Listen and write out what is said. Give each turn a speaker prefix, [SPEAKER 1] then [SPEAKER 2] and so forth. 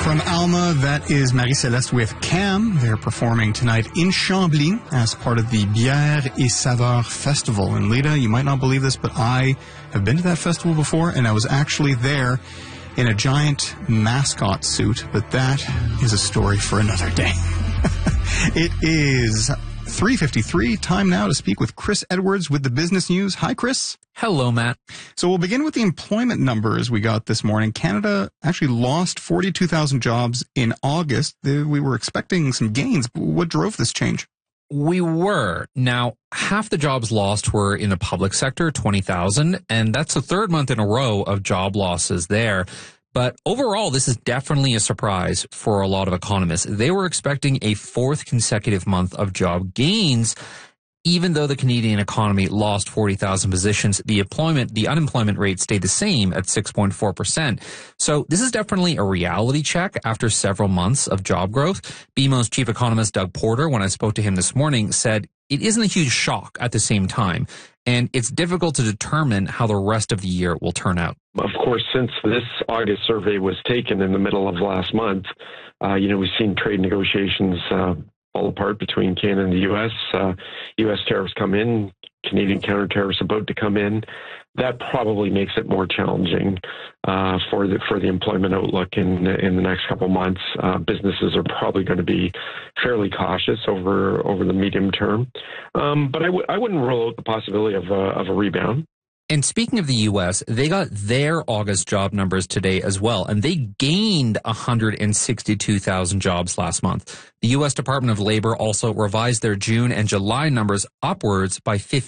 [SPEAKER 1] From Alma, that is Marie-Céleste with Cam. They're performing tonight in Chambly as part of the Bière et Saveur Festival. And Lita, you might not believe this, but I have been to that festival before, and I was actually there in a giant mascot suit. But that is a story for another day. It is 3:53. Time now to speak with Chris Edwards with the Business News. Hi, Chris.
[SPEAKER 2] Hello, Matt.
[SPEAKER 1] So we'll begin with the employment numbers we got this morning. Canada actually lost 42,000 jobs in August. We were expecting some gains. What drove this change?
[SPEAKER 2] We were. Now, half the jobs lost were in the public sector, 20,000, and that's the third month in a row of job losses there. But overall, this is definitely a surprise for a lot of economists. They were expecting a fourth consecutive month of job gains. Even though the Canadian economy lost 40,000 positions, the unemployment rate stayed the same at 6.4%. So this is definitely a reality check after several months of job growth. BMO's chief economist Doug Porter, when I spoke to him this morning, said it isn't a huge shock at the same time, and it's difficult to determine how the rest of the year will turn out.
[SPEAKER 3] Of course, since this August survey was taken in the middle of last month, we've seen trade negotiations fall apart between Canada and the U.S. U.S. tariffs come in, Canadian counter tariffs about to come in. That probably makes it more challenging for the employment outlook in the next couple of months. Businesses are probably going to be fairly cautious over the medium term, but I wouldn't rule out the possibility of a rebound.
[SPEAKER 2] And speaking of the U.S., they got their August job numbers today as well, and they gained 162,000 jobs last month. The U.S. Department of Labor also revised their June and July numbers upwards by 15,000.